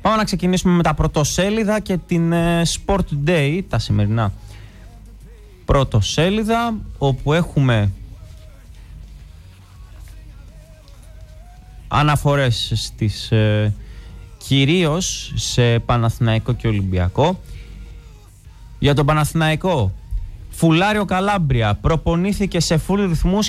Πάμε να ξεκινήσουμε με τα πρωτοσέλιδα και την Sport Day, τα σημερινά πρωτοσέλιδα, όπου έχουμε αναφορές στις κυρίως σε Παναθηναϊκό και Ολυμπιακό. Για τον Παναθηναϊκό, Φουλάριο Καλάμπρια προπονήθηκε σε full ρυθμούς